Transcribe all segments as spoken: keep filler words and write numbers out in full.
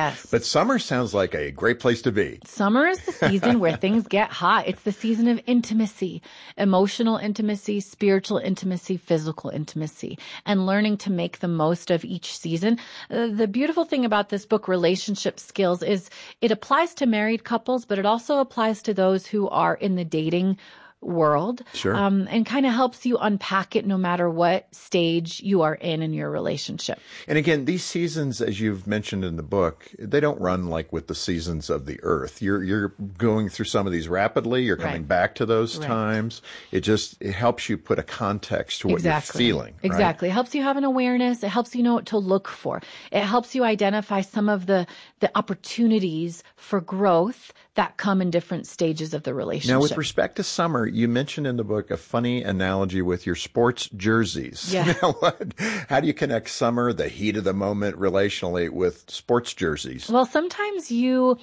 Yes. But summer sounds like a great place to be. Summer is the season where things get hot. It's the season of intimacy, emotional intimacy, spiritual intimacy, physical intimacy, and learning to make the most of each season. Uh, the beautiful thing about this book, Relationship Skills, is it applies to married couples, but it also applies to those who are in the dating world. Sure. Um, and kind of helps you unpack it no matter what stage you are in in your relationship. And again, these seasons, as you've mentioned in the book, they don't run like with the seasons of the earth. You're you're going through some of these rapidly. You're coming Right. back to those Right. times. It just it helps you put a context to what Exactly. you're feeling. Right? Exactly. It helps you have an awareness. It helps you know what to look for. It helps you identify some of the, the opportunities for growth that come in different stages of the relationship. Now, with respect to summer, you mentioned in the book a funny analogy with your sports jerseys. Yeah. Now, what, how do you connect summer, the heat of the moment, relationally with sports jerseys? Well, sometimes you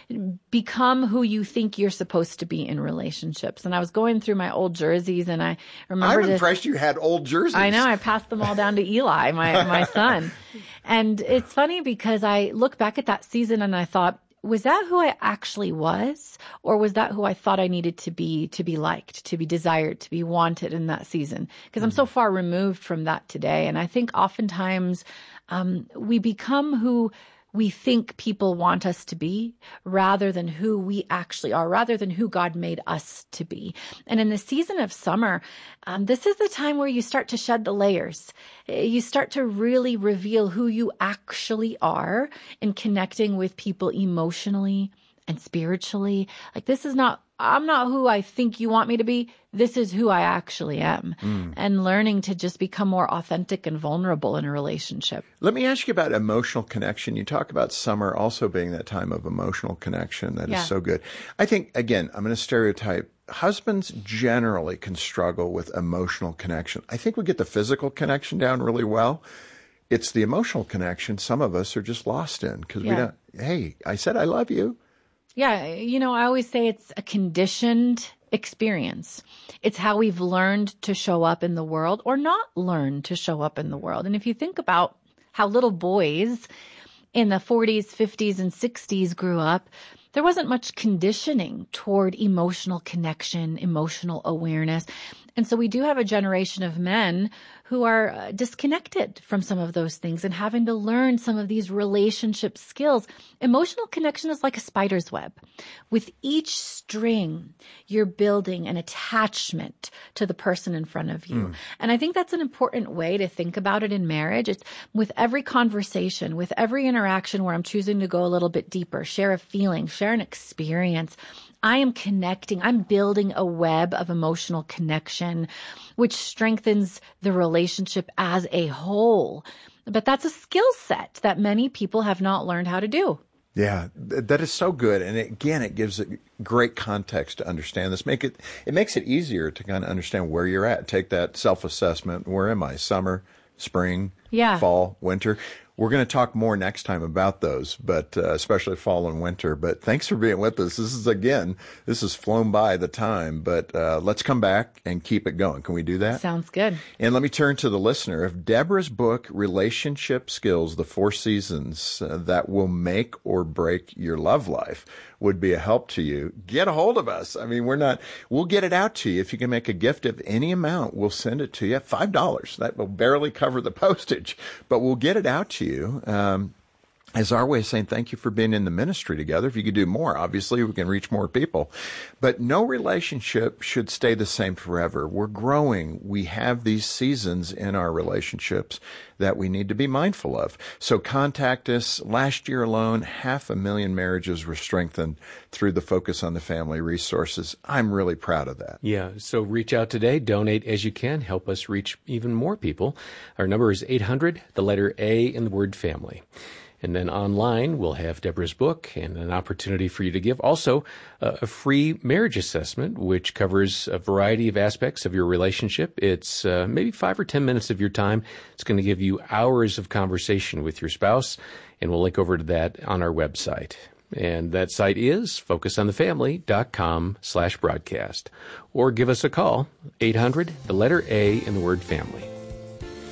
become who you think you're supposed to be in relationships. And I was going through my old jerseys and I remember I'm this- impressed you had old jerseys. I know. I passed them all down to Eli, my, my son. And it's funny because I look back at that season and I thought, was that who I actually was? Or was that who I thought I needed to be, to be liked, to be desired, to be wanted in that season? Because I'm so far removed from that today. And I think oftentimes um, we become who we think people want us to be rather than who we actually are, rather than who God made us to be. And in the season of summer, um, this is the time where you start to shed the layers. You start to really reveal who you actually are in connecting with people emotionally and spiritually. Like, this is not, I'm not who I think you want me to be. This is who I actually am. Mm. And learning to just become more authentic and vulnerable in a relationship. Let me ask you about emotional connection. You talk about summer also being that time of emotional connection. That Yeah. is so good. I think, again, I'm going to stereotype. Husbands generally can struggle with emotional connection. I think we get the physical connection down really well. It's the emotional connection some of us are just lost in because Yeah. we don't, hey, I said I love you. Yeah, you know, I always say it's a conditioned experience. It's how we've learned to show up in the world or not learned to show up in the world. And if you think about how little boys in the forties, fifties, and sixties grew up, there wasn't much conditioning toward emotional connection, emotional awareness. And so we do have a generation of men who are uh, disconnected from some of those things and having to learn some of these relationship skills. Emotional connection is like a spider's web. With each string, you're building an attachment to the person in front of you. Mm. And I think that's an important way to think about it in marriage. It's with every conversation, with every interaction where I'm choosing to go a little bit deeper, share a feeling, share an experience, I am connecting, I'm building a web of emotional connection, which strengthens the relationship as a whole. But that's a skill set that many people have not learned how to do. Yeah, th- that is so good. And again, it gives it great context to understand this. Make it, it makes it easier to kind of understand where you're at. Take that self-assessment. Where am I? Summer, spring, yeah. fall, winter. We're going to talk more next time about those, but uh, especially fall and winter. But thanks for being with us. This is, again, this has flown by the time, but uh, let's come back and keep it going. Can we do that? Sounds good. And let me turn to the listener. If Deborah's book, Relationship Skills, The Four Seasons uh, That Will Make or Break Your Love Life, would be a help to you, get a hold of us. I mean, we're not, we'll get it out to you. If you can make a gift of any amount, we'll send it to you. five dollars. That will barely cover the postage, but we'll get it out to you. Um, as our way of saying thank you for being in the ministry together. If you could do more, obviously we can reach more people. But no relationship should stay the same forever. We're growing. We have these seasons in our relationships that we need to be mindful of. So contact us. Last year alone, half a million marriages were strengthened through the Focus on the Family resources. I'm really proud of that. Yeah, so reach out today. Donate as you can. Help us reach even more people. Our number is eight hundred, the letter A, and the word family. And then online, we'll have Deborah's book and an opportunity for you to give. Also, uh, a free marriage assessment, which covers a variety of aspects of your relationship. It's uh, maybe five or ten minutes of your time. It's going to give you hours of conversation with your spouse, and we'll link over to that on our website. And that site is focusonthefamily.com slash broadcast. Or give us a call, eight hundred, the letter A, and the word family.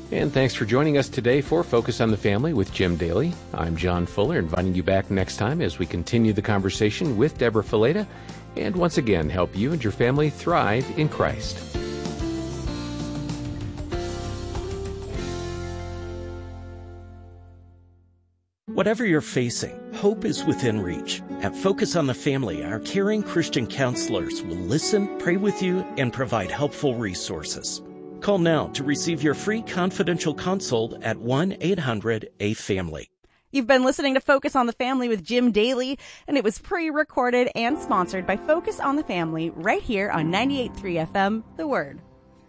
And thanks for joining us today for Focus on the Family with Jim Daly. I'm John Fuller, inviting you back next time as we continue the conversation with Deborah Fileta and once again help you and your family thrive in Christ. Whatever you're facing, hope is within reach. At Focus on the Family, our caring Christian counselors will listen, pray with you, and provide helpful resources. Call now to receive your free confidential consult at one eight hundred A family. You've been listening to Focus on the Family with Jim Daly, and it was pre-recorded and sponsored by Focus on the Family right here on ninety-eight point three F M, The Word.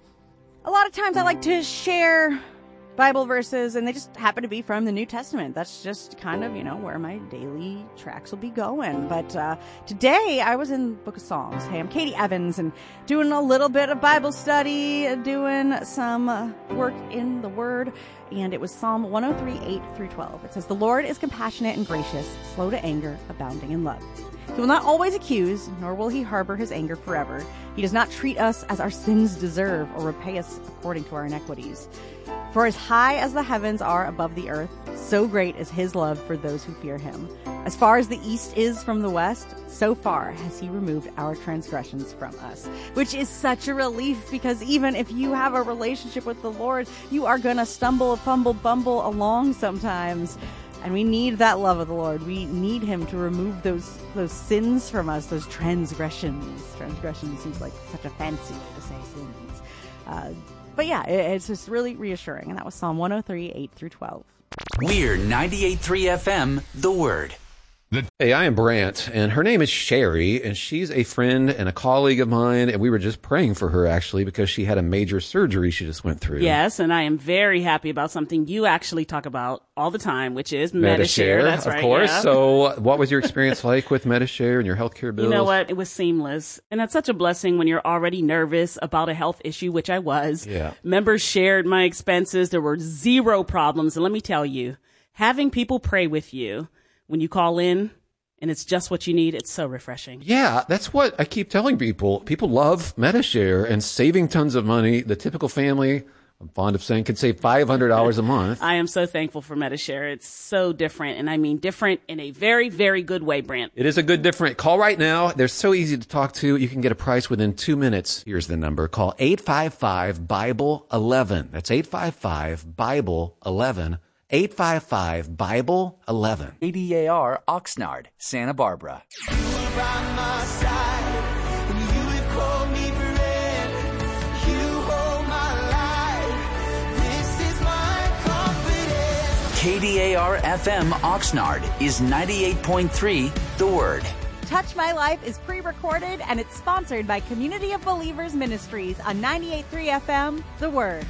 A lot of times I like to share Bible verses, and they just happen to be from the New Testament. That's just kind of, you know, where my daily tracks will be going. But uh, today I was in the Book of Psalms. Hey, I'm Katie Evans, and doing a little bit of Bible study, doing some uh, work in the Word, and it was Psalm one oh three, eight through twelve. It says, "The Lord is compassionate and gracious, slow to anger, abounding in love. He will not always accuse, nor will he harbor his anger forever. He does not treat us as our sins deserve or repay us according to our iniquities. For as high as the heavens are above the earth, so great is his love for those who fear him. As far as the east is from the west, so far has he removed our transgressions from us." Which is such a relief, because even if you have a relationship with the Lord, you are going to stumble, fumble, bumble along sometimes. And we need that love of the Lord. We need him to remove those those sins from us, those transgressions. Transgressions seems like such a fancy way to say sins. Uh, but yeah, it, it's just really reassuring. And that was Psalm one oh three, eight through twelve. We're ninety-eight point three F M, The Word. Hey, I am Brant, and her name is Sherry, and she's a friend and a colleague of mine, and we were just praying for her, actually, because she had a major surgery she just went through. Yes, and I am very happy about something you actually talk about all the time, which is Medi-Share. Medi-Share. That's of right, course. yeah. So what was your experience like with Medi-Share and your healthcare bills? You know what? It was seamless. And that's such a blessing when you're already nervous about a health issue, which I was. Yeah. Members shared my expenses. There were zero problems. And let me tell you, having people pray with you when you call in, and it's just what you need, it's so refreshing. Yeah, that's what I keep telling people. People love Medi-Share and saving tons of money. The typical family, I'm fond of saying, can save five hundred dollars a month. I am so thankful for Medi-Share. It's so different, and I mean different in a very, very good way, Brant. It is a good different. Call right now. They're so easy to talk to. You can get a price within two minutes. Here's the number. Call eight five five, Bible eleven. That's eight five five, Bible eleven. eight five five, Bible eleven. A D A R Oxnard, Santa Barbara. You were by my side, and you have called me friend. You hold my life. This is my confidence. K D A R F M Oxnard is ninety-eight point three, The Word. Touch My Life is pre-recorded, and it's sponsored by Community of Believers Ministries on ninety-eight point three F M, The Word.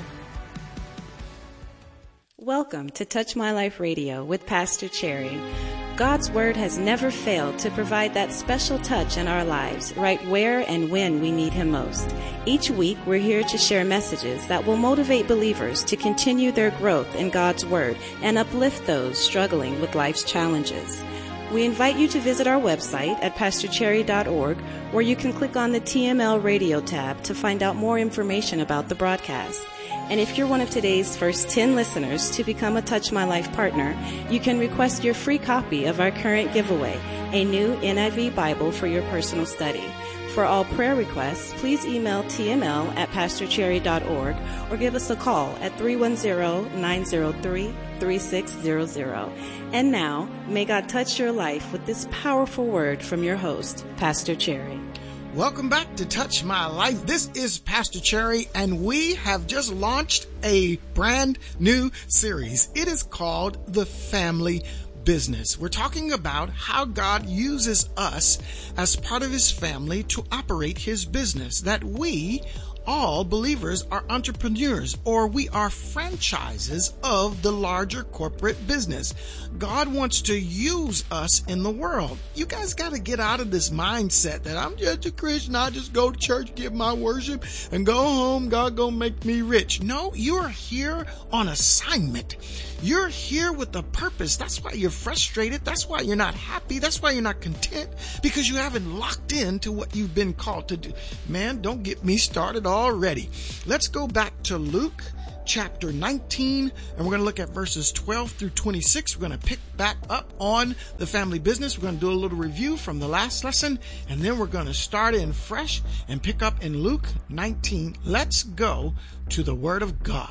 Welcome to Touch My Life Radio with Pastor Cherry. God's Word has never failed to provide that special touch in our lives, right where and when we need Him most. Each week, we're here to share messages that will motivate believers to continue their growth in God's Word and uplift those struggling with life's challenges. We invite you to visit our website at pastor cherry dot org, where you can click on the T M L Radio tab to find out more information about the broadcast. And if you're one of today's first ten listeners to become a Touch My Life partner, you can request your free copy of our current giveaway, a new N I V Bible for your personal study. For all prayer requests, please email T M L at pastor cherry dot org or give us a call at three one zero, nine zero three, three six zero zero. And now, may God touch your life with this powerful word from your host, Pastor Cherry. Welcome back to Touch My Life. This is Pastor Cherry, and we have just launched a brand new series. It is called The Family Business. We're talking about how God uses us as part of His family to operate His business, that we, all believers, are entrepreneurs, or we are franchises of the larger corporate business. God wants to use us in the world. You guys got to get out of this mindset that I'm just a Christian, I just go to church, give my worship, and go home, God gonna make me rich. No, you're here on assignment. You're here with a purpose. That's why you're frustrated. That's why you're not happy. That's why you're not content, because you haven't locked into what you've been called to do. Man, don't get me started already. Let's go back to Luke chapter nineteen, and we're going to look at verses twelve through twenty-six. We're going to pick back up on the family business. We're going to do a little review from the last lesson, and then we're going to start in fresh and pick up in Luke nineteen. Let's go to the Word of God.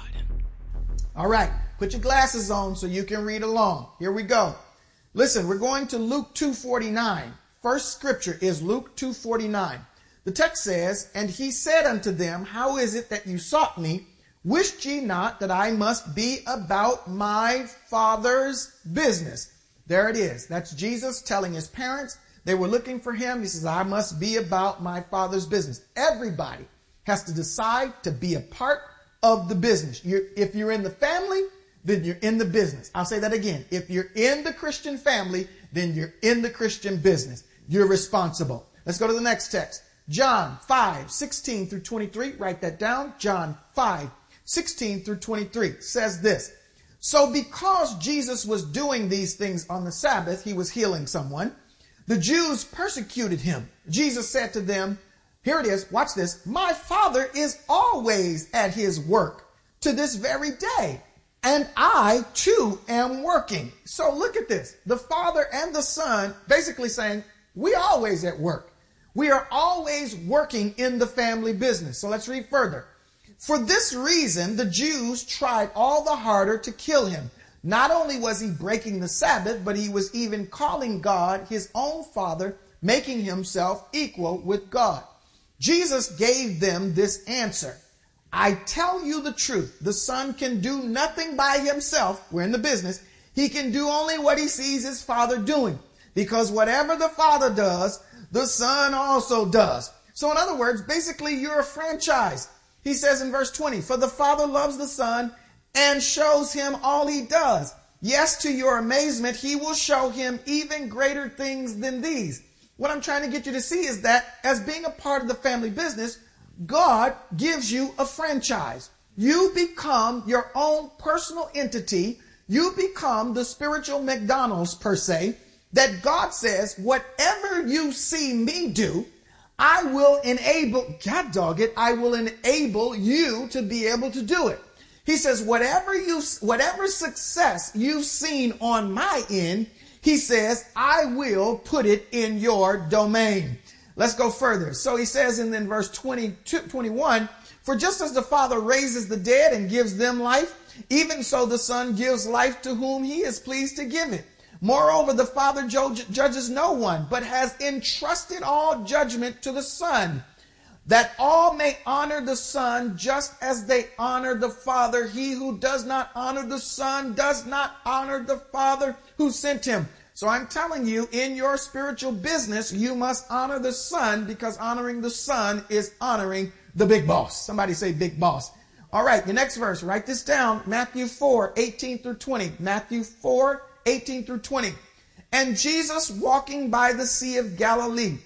All right, put your glasses on so you can read along. Here we go. Listen, we're going to Luke two forty-nine. First scripture is Luke two forty-nine. The text says, "And he said unto them, How is it that you sought me? Wished ye not that I must be about my Father's business?" There it is. That's Jesus telling his parents. They were looking for him. He says, I must be about my Father's business. Everybody has to decide to be a part of the business. You're, if you're in the family, then you're in the business. I'll say that again. If you're in the Christian family, then you're in the Christian business. You're responsible. Let's go to the next text. John five, sixteen through twenty-three. Write that down. John five, sixteen through twenty-three says this. So because Jesus was doing these things on the Sabbath, he was healing someone, the Jews persecuted him. Jesus said to them, here it is, watch this, my Father is always at his work to this very day, and I too am working. So look at this. The Father and the Son basically saying, we always at work. We are always working in the family business. So let's read further. For this reason, the Jews tried all the harder to kill him. Not only was he breaking the Sabbath, but he was even calling God his own Father, making himself equal with God. Jesus gave them this answer. I tell you the truth. The Son can do nothing by himself. We're in the business. He can do only what he sees his Father doing. Because whatever the Father does, the Son also does. So in other words, basically you're a franchise. He says in verse twenty, for the Father loves the Son and shows him all he does. Yes, to your amazement, he will show him even greater things than these. What I'm trying to get you to see is that as being a part of the family business, God gives you a franchise. You become your own personal entity. You become the spiritual McDonald's per se, that God says, whatever you see me do, I will enable, God dog it, I will enable you to be able to do it. He says, whatever you, whatever success you've seen on my end, he says, I will put it in your domain. Let's go further. So he says in then verse twenty-two, twenty-one, for just as the Father raises the dead and gives them life, even so the Son gives life to whom he is pleased to give it. Moreover, the Father judges no one, but has entrusted all judgment to the Son, that all may honor the Son just as they honor the Father. He who does not honor the Son does not honor the Father who sent him. So I'm telling you, in your spiritual business, you must honor the Son, because honoring the Son is honoring the big boss. Somebody say big boss. All right, the next verse, write this down. Matthew four, eighteen through twenty. Matthew four, eighteen through twenty. And Jesus, walking by the Sea of Galilee,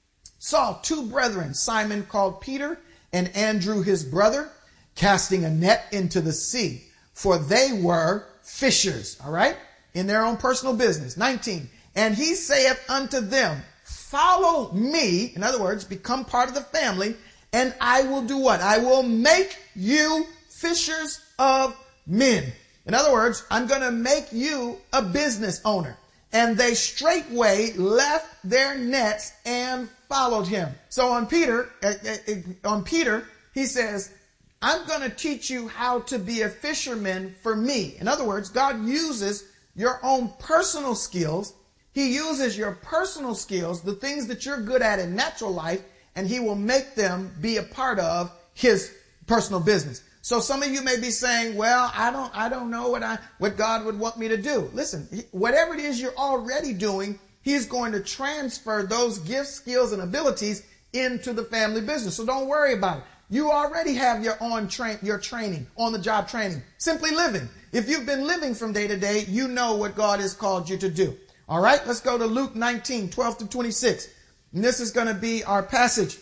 saw two brethren, Simon called Peter and Andrew his brother, casting a net into the sea, for they were fishers. All right, in their own personal business. nineteen. And he saith unto them, follow me. In other words, become part of the family, and I will do what? I will make you fishers of men. In other words, I'm going to make you a business owner. And they straightway left their nets and followed him. So on Peter, uh, uh, on Peter, he says, I'm going to teach you how to be a fisherman for me. In other words, God uses your own personal skills. He uses your personal skills, the things that you're good at in natural life, and he will make them be a part of his personal business. So some of you may be saying, well, I don't, I don't know what I, what God would want me to do. Listen, whatever it is you're already doing, he's going to transfer those gifts, skills, and abilities into the family business. So don't worry about it. You already have your on train, your training, on the job training, simply living. If you've been living from day to day, you know what God has called you to do. All right, let's go to Luke nineteen, twelve to twenty-six. And this is going to be our passage.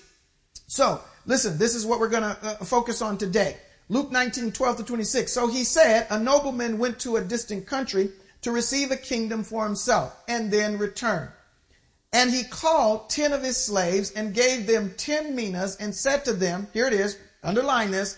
So listen, this is what we're going to uh, focus on today. Luke nineteen, twelve to twenty-six. So he said, a nobleman went to a distant country to receive a kingdom for himself and then return. And he called ten of his slaves and gave them ten minas and said to them, here it is, underline this,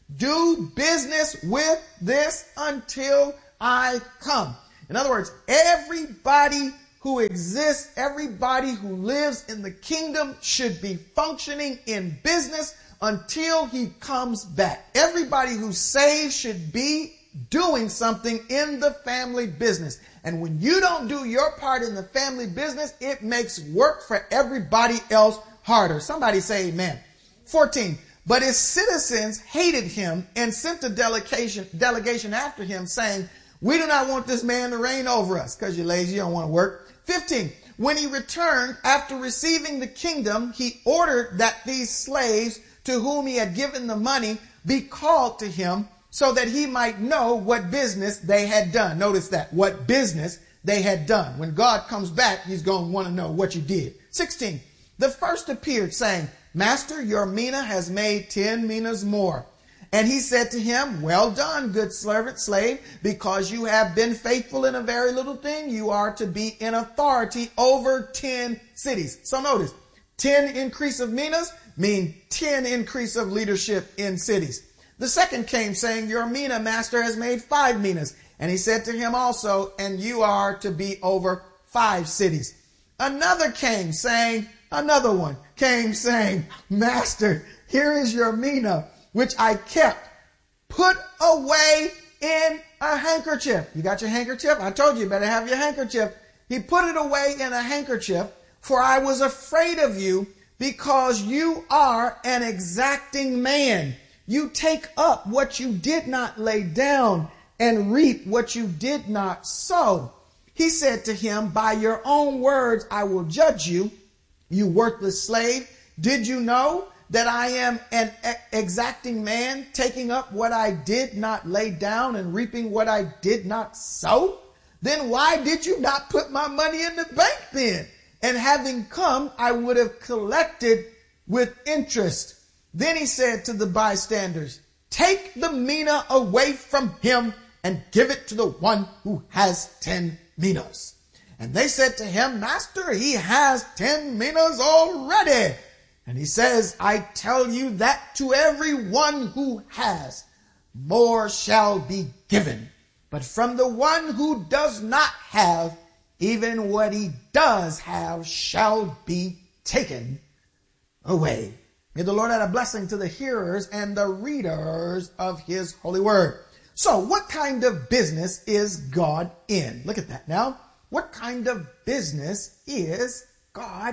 Do business with this until I come. In other words, everybody who exists, everybody who lives in the kingdom should be functioning in business until he comes back. Everybody who's saved should be doing something in the family business. And when you don't do your part in the family business, it makes work for everybody else harder. Somebody say amen. fourteen. But his citizens hated him and sent a delegation, delegation after him saying, we do not want this man to reign over us, because you're lazy, you don't want to work. fifteen. When he returned after receiving the kingdom, he ordered that these slaves to whom he had given the money be called to him so that he might know what business they had done. Notice that, what business they had done. When God comes back, he's going to want to know what you did. sixteen. The first appeared saying, Master, your mina has made ten minas more. And he said to him, well done, good servant, slave, because you have been faithful in a very little thing, you are to be in authority over ten cities. So notice, ten increase of minas mean ten increase of leadership in cities. The second came saying, your mina, master, has made five minas. And he said to him also, and you are to be over five cities. Another came saying, another one came saying, Master, here is your mina, which I kept, put away in a handkerchief. You got your handkerchief? I told you, you better have your handkerchief. He put it away in a handkerchief, for I was afraid of you, because you are an exacting man. You take up what you did not lay down and reap what you did not sow. He said to him, by your own words I will judge you, you worthless slave. Did you know that I am an exacting man, taking up what I did not lay down and reaping what I did not sow? Then why did you not put my money in the bank then? And having come, I would have collected with interest. Then he said to the bystanders, take the mina away from him and give it to the one who has ten minas. And they said to him, Master, he has ten minas already. And he says, I tell you that to everyone who has, more shall be given. But from the one who does not have, even what he does have shall be taken away. May the Lord add a blessing to the hearers and the readers of his holy word. So what kind of business is God in? Look at that now. What kind of business is God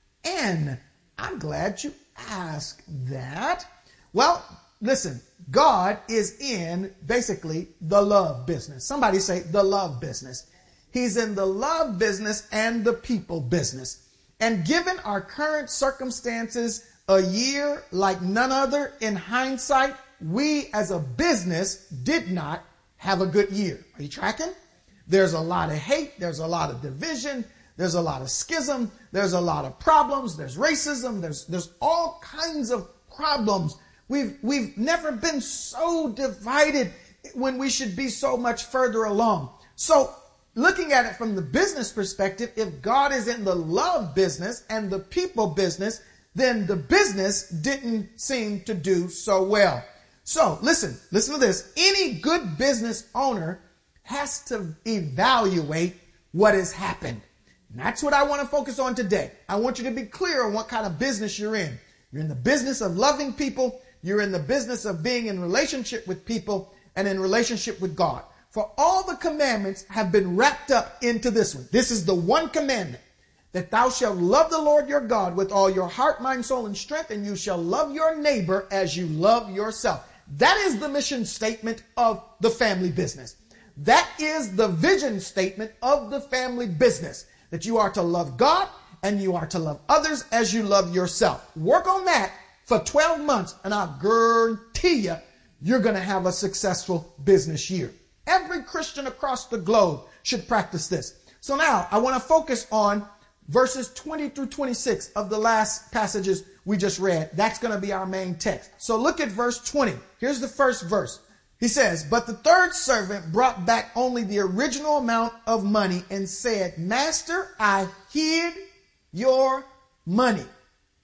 in? I'm glad you asked that. Well, listen, God is in basically the love business. Somebody say the love business. He's in the love business and the people business. And given our current circumstances, a year like none other, in hindsight, we as a business did not have a good year. Are you tracking? There's a lot of hate. There's a lot of division. There's a lot of schism. There's a lot of problems. There's racism. There's, there's all kinds of problems. We've, we've never been so divided when we should be so much further along. So looking at it from the business perspective, if God is in the love business and the people business, then the business didn't seem to do so well. So listen, listen to this. Any good business owner has to evaluate what has happened. And that's what I want to focus on today. I want you to be clear on what kind of business you're in. You're in the business of loving people. You're in the business of being in relationship with people and in relationship with God. For all the commandments have been wrapped up into this one. This is the one commandment, that thou shalt love the Lord your God with all your heart, mind, soul, and strength, and you shall love your neighbor as you love yourself. That is the mission statement of the family business. That is the vision statement of the family business, that you are to love God and you are to love others as you love yourself. Work on that for twelve months, and I guarantee you, you're going to have a successful business year. Every Christian across the globe should practice this. So now I want to focus on verses twenty through twenty-six of the last passages we just read. That's going to be our main text. So look at verse twenty. Here's the first verse. He says, but the third servant brought back only the original amount of money and said, Master, I hid your money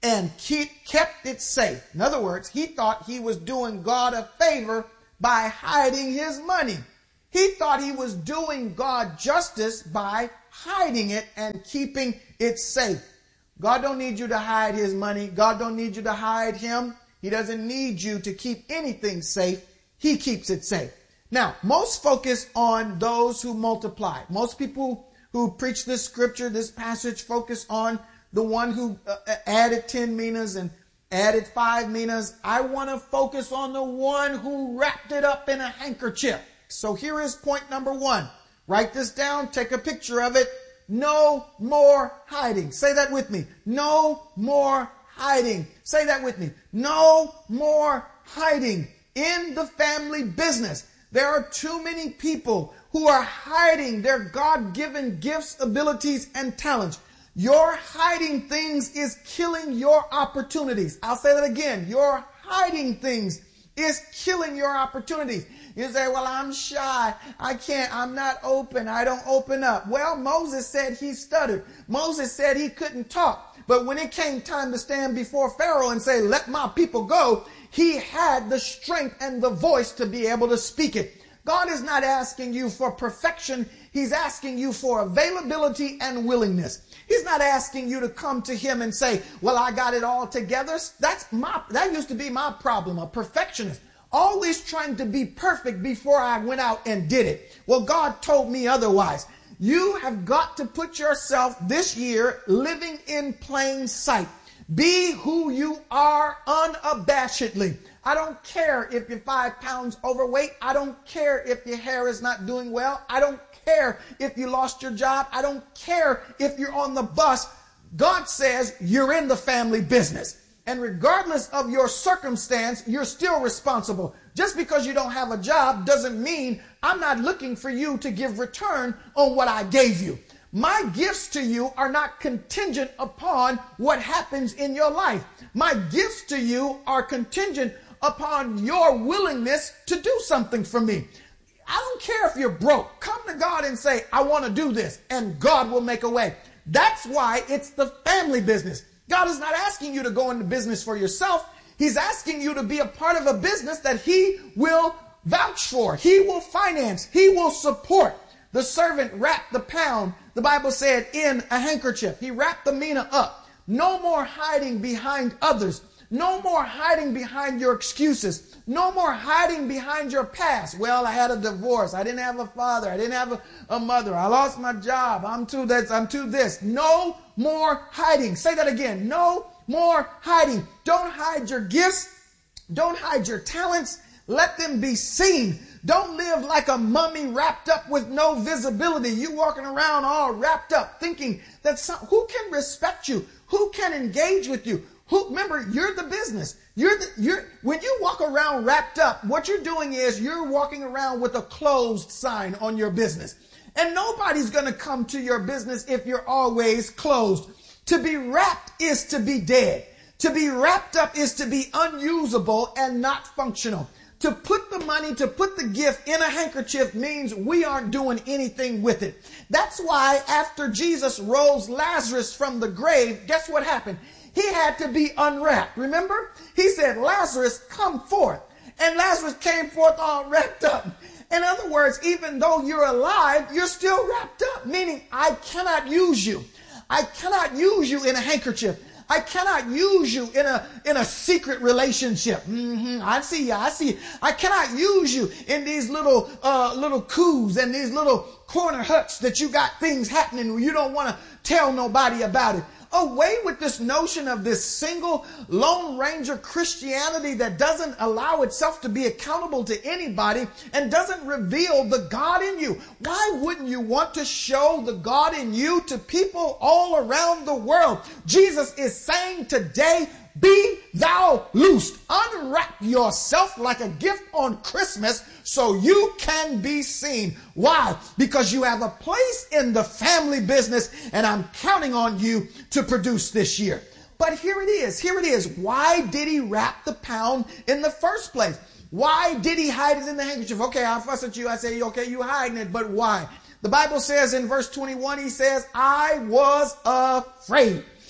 and keep, kept it safe. In other words, he thought he was doing God a favor by hiding his money. He thought he was doing God justice by hiding it and keeping it safe. God don't need you to hide his money. God don't need you to hide him. He doesn't need you to keep anything safe. He keeps it safe. Now, most focus on those who multiply. Most people who preach this scripture, this passage, focus on the one who uh, added ten minas and added five minas. I want to focus on the one who wrapped it up in a handkerchief. So here is point number one. Write this down. Take a picture of it. No more hiding. Say that with me. No more hiding. Say that with me. No more hiding in the family business. There are too many people who are hiding their God-given gifts, abilities, and talents. Your hiding things is killing your opportunities. I'll say that again. Your hiding things is killing your opportunities. You say, well, I'm shy. I can't. I'm not open. I don't open up. Well, Moses said he stuttered. Moses said he couldn't talk. But when it came time to stand before Pharaoh and say, let my people go, he had the strength and the voice to be able to speak it. God is not asking you for perfection. He's asking you for availability and willingness. He's not asking you to come to him and say, well, I got it all together. That's my, that used to be my problem, a perfectionist. Always trying to be perfect before I went out and did it. Well, God told me otherwise. You have got to put yourself this year living in plain sight. Be who you are unabashedly. I don't care if you're five pounds overweight. I don't care if your hair is not doing well. I don't care if you lost your job. I don't care if you're on the bus. God says you're in the family business. And regardless of your circumstance, you're still responsible. Just because you don't have a job doesn't mean I'm not looking for you to give return on what I gave you. My gifts to you are not contingent upon what happens in your life. My gifts to you are contingent upon your willingness to do something for me. I don't care if you're broke. Come to God and say, I want to do this, and God will make a way. That's why it's the family business. God is not asking you to go into business for yourself. He's asking you to be a part of a business that he will vouch for. He will finance. He will support. The servant wrapped the pound, the Bible said, in a handkerchief. He wrapped the mina up. No more hiding behind others. No more hiding behind your excuses. No more hiding behind your past. Well, I had a divorce. I didn't have a father. I didn't have a, a mother. I lost my job. I'm too this. I'm too this. No more hiding. Say that again. No more hiding. Don't hide your gifts. Don't hide your talents. Let them be seen. Don't live like a mummy wrapped up with no visibility. You walking around all wrapped up thinking that some, who can respect you? Who can engage with you? Who, remember, you're the business. You're the, you're, when you walk around wrapped up, what you're doing is you're walking around with a closed sign on your business. And nobody's going to come to your business if you're always closed. To be wrapped is to be dead. To be wrapped up is to be unusable and not functional. To put the money, to put the gift in a handkerchief means we aren't doing anything with it. That's why after Jesus rose Lazarus from the grave, guess what happened? He had to be unwrapped. Remember? He said, Lazarus, come forth. And Lazarus came forth all wrapped up. In other words, even though you're alive, you're still wrapped up, meaning I cannot use you. I cannot use you in a handkerchief. I cannot use you in a in a secret relationship. Mm-hmm. I see you. I see you. I cannot use you in these little uh, little coups and these little corner huts that you got things happening where you don't want to tell nobody about it. Away with this notion of this single Lone Ranger Christianity that doesn't allow itself to be accountable to anybody and doesn't reveal the God in you. Why wouldn't you want to show the God in you to people all around the world? Jesus is saying today, be thou loosed. Unwrap yourself like a gift on Christmas so you can be seen. Why? Because you have a place in the family business and I'm counting on you to produce this year. But here it is. Here it is. Why did he wrap the pound in the first place? Why did he hide it in the handkerchief? Okay, I fuss at you. I say, okay, you hiding it, but why? The Bible says in verse twenty-one, he says, I was afraid.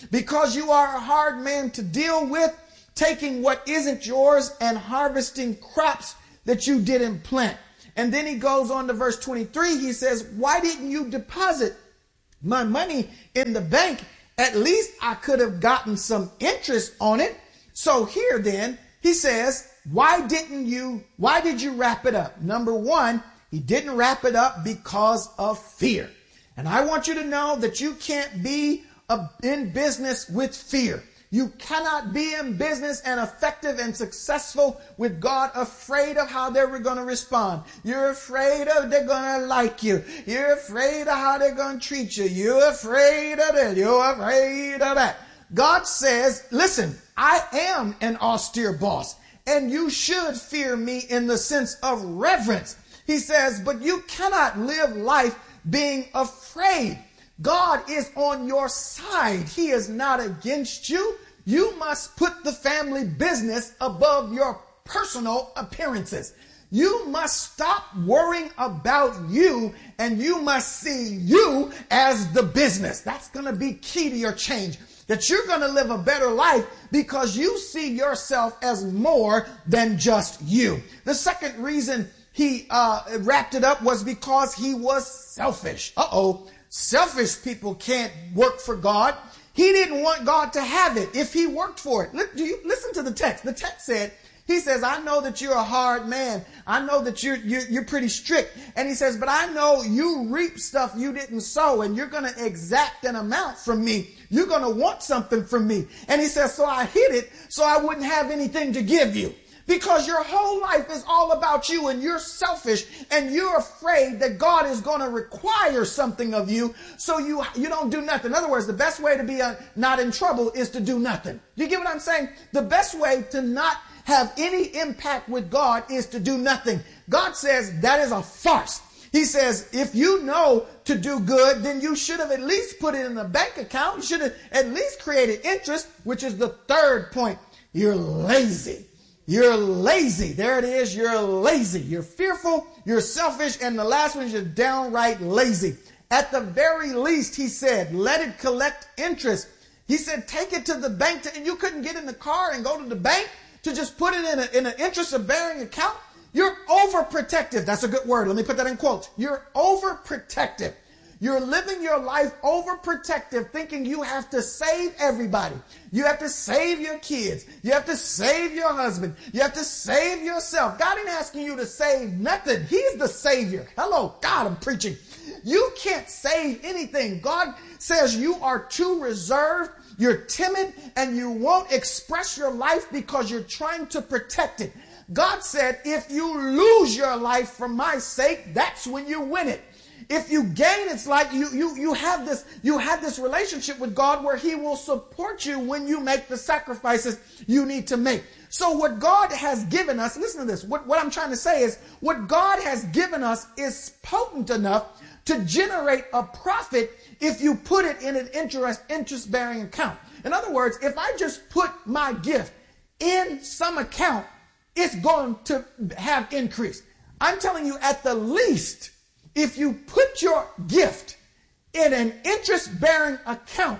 because you are a hard man to deal with, taking what isn't yours and harvesting crops that you didn't plant. And then he goes on to verse twenty-three. He says, why didn't you deposit my money in the bank? At least I could have gotten some interest on it. So here then, he says, why didn't you, why did you wrap it up? Number one, he didn't wrap it up because of fear. And I want you to know that you can't be a, in business with fear. You cannot be in business and effective and successful with God afraid of how they're going to respond. You're afraid of they're going to like you. You're afraid of how they're going to treat you. You're afraid of this. You're afraid of that. God says, listen, I am an austere boss, and you should fear me in the sense of reverence. He says, but you cannot live life being afraid. God is on your side. He is not against you. You must put the family business above your personal appearances. You must stop worrying about you, and you must see you as the business. That's going to be key to your change. That you're going to live a better life because you see yourself as more than just you. The second reason he uh, wrapped it up was because he was selfish. Uh-oh. Selfish people can't work for God. He didn't want God to have it if he worked for it. Do you listen to the text? The text said, he says, I know that you're a hard man. I know that you're, you're, you're pretty strict. And he says, but I know you reap stuff you didn't sow, and you're going to exact an amount from me. You're going to want something from me. And he says, so I hid it so I wouldn't have anything to give you. Because your whole life is all about you, and you're selfish, and you're afraid that God is going to require something of you, so you you don't do nothing. In other words, the best way to be uh, not in trouble is to do nothing. You get what I'm saying? The best way to not have any impact with God is to do nothing. God says that is a farce. He says, if you know to do good, then you should have at least put it in a bank account. You should have at least created interest, which is the third point. You're lazy. You're lazy. There it is. You're lazy. You're fearful. You're selfish. And the last one is you're downright lazy. At the very least, he said, let it collect interest. He said, take it to the bank. To, and you couldn't get in the car and go to the bank to just put it in, a, in an interest-bearing account. You're overprotective. That's a good word. Let me put that in quotes. You're overprotective. You're living your life overprotective, thinking you have to save everybody. You have to save your kids. You have to save your husband. You have to save yourself. God ain't asking you to save nothing. He's the Savior. Hello, God, I'm preaching. You can't save anything. God says you are too reserved, you're timid, and you won't express your life because you're trying to protect it. God said, if you lose your life for my sake, that's when you win it. If you gain, it's like you, you, you have this, you have this relationship with God where he will support you when you make the sacrifices you need to make. So what God has given us, listen to this, what, what I'm trying to say is what God has given us is potent enough to generate a profit if you put it in an interest, interest-bearing account. In other words, if I just put my gift in some account, it's going to have increase. I'm telling you, at the least, if you put your gift in an interest-bearing account,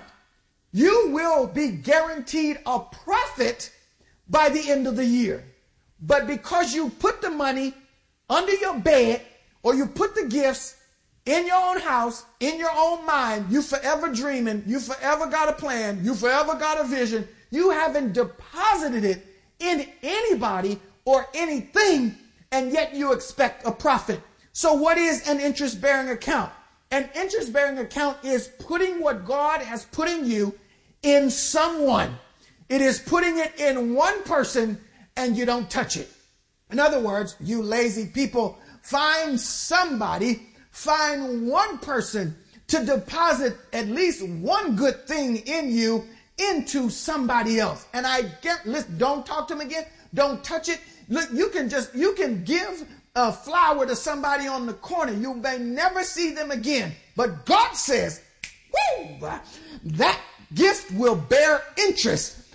you will be guaranteed a profit by the end of the year. But because you put the money under your bed, or you put the gifts in your own house, in your own mind, you forever dreaming, you forever got a plan, you forever got a vision, you haven't deposited it in anybody or anything, and yet you expect a profit. So what is an interest-bearing account? An interest-bearing account is putting what God has put in you in someone. It is putting it in one person and you don't touch it. In other words, you lazy people, find somebody, find one person to deposit at least one good thing in you into somebody else. And I get, listen, don't talk to them again. Don't touch it. Look, you can just, you can give a flower to somebody on the corner. You may never see them again. But God says, woo, that gift will bear interest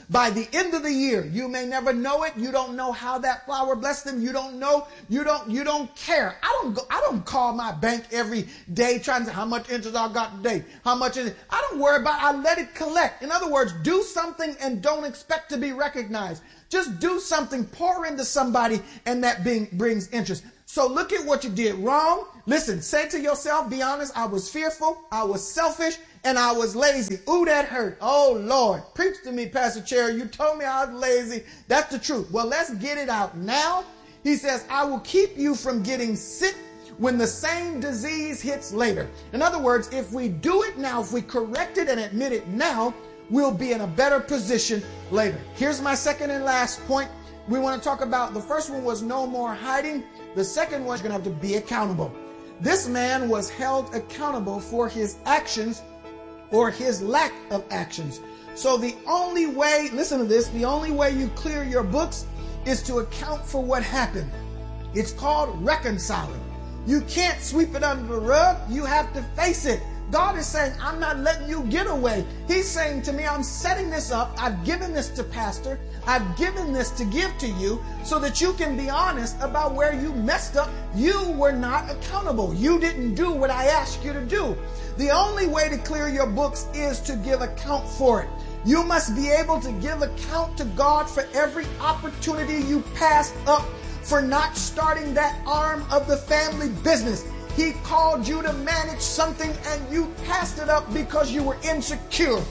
By the end of the year, you may never know it. You don't know how that flower blessed them. You don't know. You don't, you don't care. I don't go, I don't call my bank every day trying to say how much interest I got today. How much is it? I don't worry about it. I let it collect. In other words, do something and don't expect to be recognized. Just do something, pour into somebody, and that being, brings interest. So look at what you did wrong. Listen, say to yourself, be honest, I was fearful, I was selfish, and I was lazy. Ooh, that hurt. Oh, Lord. Preach to me, Pastor Cherry. You told me I was lazy. That's the truth. Well, let's get it out now. He says, I will keep you from getting sick when the same disease hits later. In other words, if we do it now, if we correct it and admit it now, we'll be in a better position later. Here's my second and last point. We want to talk about, the first one was no more hiding. The second one is going to have to be accountable. This man was held accountable for his actions or his lack of actions. So the only way, listen to this, the only way you clear your books is to account for what happened. It's called reconciling. You can't sweep it under the rug. You have to face it. God is saying, I'm not letting you get away. He's saying to me, I'm setting this up. I've given this to Pastor. I've given this to give to you so that you can be honest about where you messed up. You were not accountable. You didn't do what I asked you to do. The only way to clear your books is to give account for it. You must be able to give account to God for every opportunity you passed up for not starting that arm of the family business. He called you to manage something and you passed it up because you were insecure.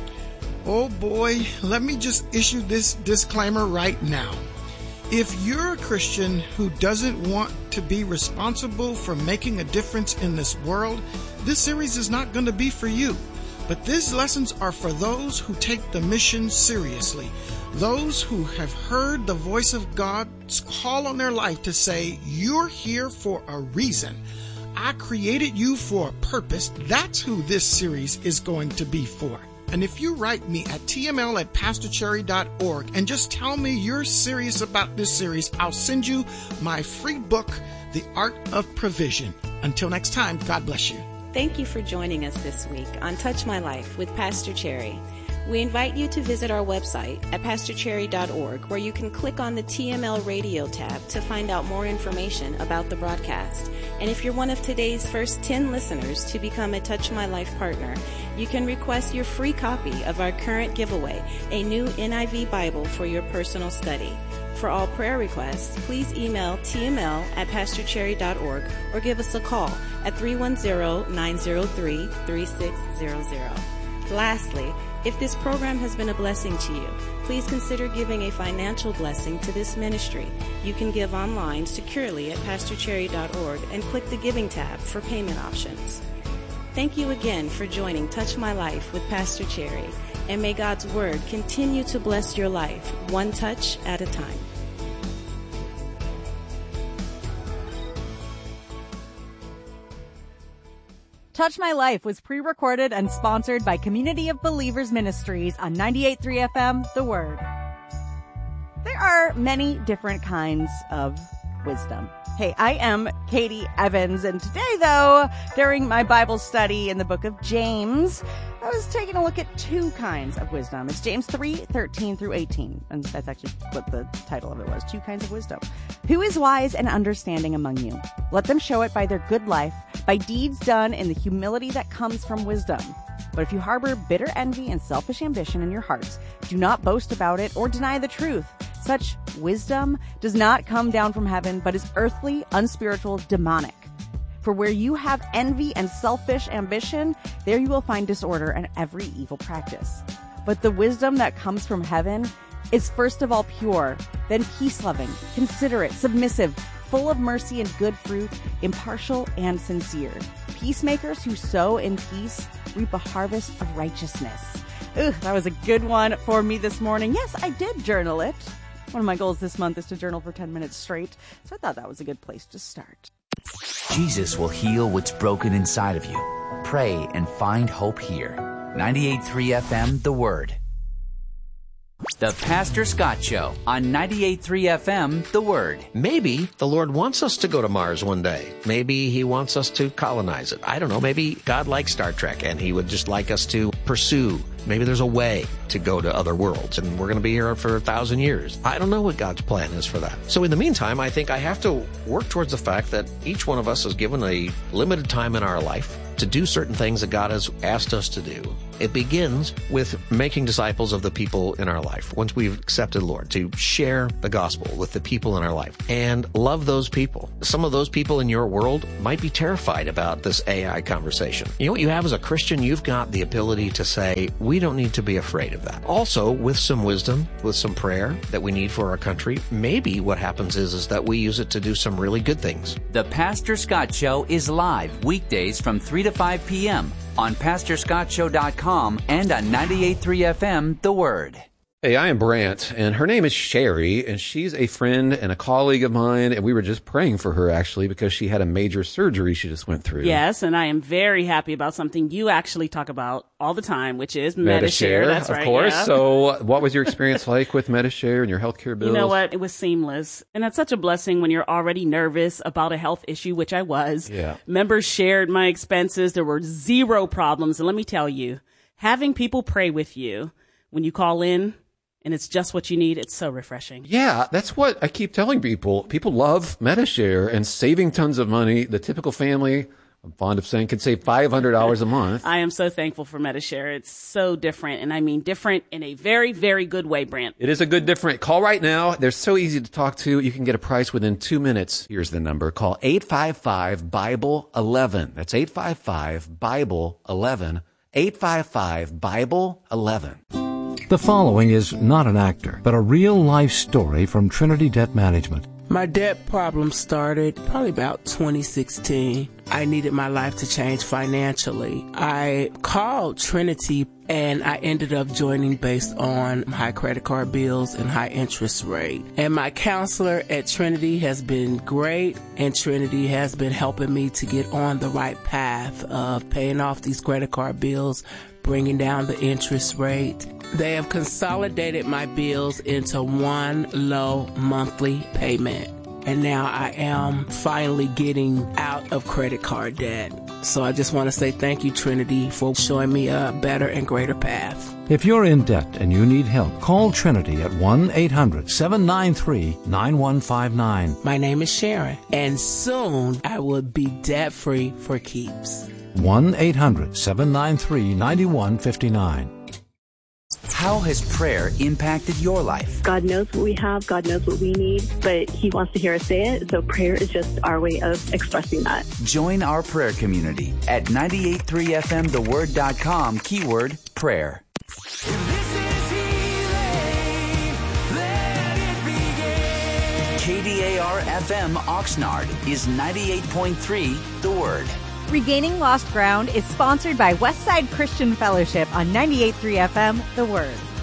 Oh boy, let me just issue this disclaimer right now. If you're a Christian who doesn't want to be responsible for making a difference in this world, this series is not going to be for you. But these lessons are for those who take the mission seriously. Those who have heard the voice of God's call on their life to say, you're here for a reason. I created you for a purpose. That's who this series is going to be for. And if you write me at t m l at pastor cherry dot org and just tell me you're serious about this series, I'll send you my free book, The Art of Provision. Until next time, God bless you. Thank you for joining us this week on Touch My Life with Pastor Cherry. We invite you to visit our website at pastor cherry dot org, where you can click on the T M L Radio tab to find out more information about the broadcast. And if you're one of today's first ten listeners to become a Touch My Life partner, you can request your free copy of our current giveaway, a new N I V Bible for your personal study. For all prayer requests, please email t m l at pastor cherry dot org or give us a call at three one zero, nine zero three, three six zero zero. Lastly, if this program has been a blessing to you, please consider giving a financial blessing to this ministry. You can give online securely at pastor cherry dot org and click the Giving tab for payment options. Thank you again for joining Touch My Life with Pastor Cherry, and may God's Word continue to bless your life, one touch at a time. Touch My Life was pre-recorded and sponsored by Community of Believers Ministries on ninety-eight point three F M, The Word. There are many different kinds of wisdom. Hey, I am Katie Evans, and today, though, during my Bible study in the book of James, I was taking a look at two kinds of wisdom. It's James three, thirteen through eighteen, and that's actually what the title of it was, Two Kinds of Wisdom. Who is wise and understanding among you? Let them show it by their good life, by deeds done in the humility that comes from wisdom. But if you harbor bitter envy and selfish ambition in your hearts, do not boast about it or deny the truth. Such wisdom does not come down from heaven, but is earthly, unspiritual, demonic. For where you have envy and selfish ambition, there you will find disorder and every evil practice. But the wisdom that comes from heaven is first of all pure, then peace-loving, considerate, submissive, full of mercy and good fruit, impartial and sincere. Peacemakers who sow in peace reap a harvest of righteousness. Ugh, that was a good one for me this morning. Yes, I did journal it. One of my goals this month is to journal for ten minutes straight, so I thought that was a good place to start. Jesus will heal what's broken inside of you. Pray and find hope here. ninety-eight point three F M, The Word. The Pastor Scott Show on ninety-eight point three F M, The Word. Maybe the Lord wants us to go to Mars one day. Maybe He wants us to colonize it. I don't know. Maybe God likes Star Trek and He would just like us to pursue Maybe there's a way to go to other worlds, and we're going to be here for a thousand years. I don't know what God's plan is for that. So in the meantime, I think I have to work towards the fact that each one of us is given a limited time in our life to do certain things that God has asked us to do. It begins with making disciples of the people in our life. Once we've accepted Lord, to share the gospel with the people in our life and love those people. Some of those people in your world might be terrified about this A I conversation. You know what you have as a Christian? You've got the ability to say, we don't need to be afraid of that. Also, with some wisdom, with some prayer that we need for our country, maybe what happens is, is that we use it to do some really good things. The Pastor Scott Show is live weekdays from three to five p.m. on pastor scott show dot com and on ninety-eight point three F M, The Word. Hey, I am Brant, and her name is Sherry, and she's a friend and a colleague of mine, and we were just praying for her, actually, because she had a major surgery she just went through. Yes, and I am very happy about something you actually talk about all the time, which is Medi-Share. That's right. Of course. Yeah. So what was your experience like with Medi-Share and your healthcare bills? You know what? It was seamless. And that's such a blessing when you're already nervous about a health issue, which I was. Yeah. Members shared my expenses. There were zero problems. And let me tell you, having people pray with you when you call in, and it's just what you need, it's so refreshing. Yeah, that's what I keep telling people. People love Medi-Share and saving tons of money. The typical family, I'm fond of saying, can save five hundred dollars a month. I am so thankful for Medi-Share. It's so different, and I mean different in a very, very good way, Brant. It is a good different. Call right now. They're so easy to talk to. You can get a price within two minutes. Here's the number. Call eight five five, Bible eleven. That's eight five five, Bible eleven. eight five five, Bible eleven. The following is not an actor, but a real-life story from Trinity Debt Management. My debt problem started probably about twenty sixteen. I needed my life to change financially. I called Trinity and I ended up joining based on high credit card bills and high interest rate. And my counselor at Trinity has been great, and Trinity has been helping me to get on the right path of paying off these credit card bills, bringing down the interest rate. They have consolidated my bills into one low monthly payment. And now I am finally getting out of credit card debt. So I just want to say thank you, Trinity, for showing me a better and greater path. If you're in debt and you need help, call Trinity at one eight hundred, seven nine three, nine one five nine. My name is Sharon, and soon I will be debt-free for keeps. one eight hundred, seven nine three, nine one five nine. How has prayer impacted your life? God knows what we have, God knows what we need, but He wants to hear us say it, so prayer is just our way of expressing that. Join our prayer community at ninety-eight point three F M the word dot com, keyword prayer. K D A R F M Oxnard is ninety-eight point three The Word. Regaining Lost Ground is sponsored by Westside Christian Fellowship on ninety-eight point three F M, The Word.